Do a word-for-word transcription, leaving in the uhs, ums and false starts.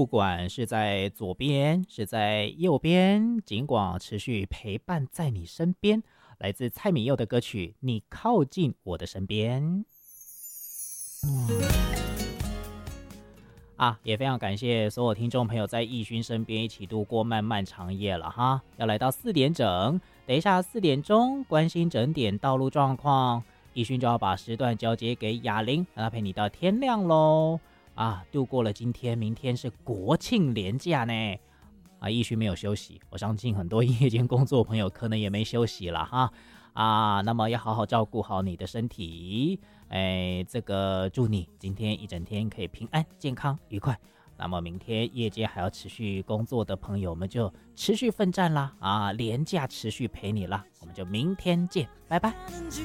不管是在左边，是在右边，尽管持续陪伴在你身边。来自蔡旻佑的歌曲《你靠近我的身边》啊，也非常感谢所有听众朋友在奕勋身边一起度过漫漫长夜了哈。要来到四点整，等一下四点钟关心整点道路状况，奕勋就要把时段交接给雅玲，让他陪你到天亮喽。啊，度过了今天，明天是国庆连假呢。啊，奕勋没有休息，我相信很多夜间工作朋友可能也没休息了哈。啊，那么要好好照顾好你的身体。哎，这个祝你今天一整天可以平安、健康、愉快。那么明天夜间还要持续工作的朋友们就持续奋战啦！啊，连假持续陪你啦，我们就明天见，拜拜。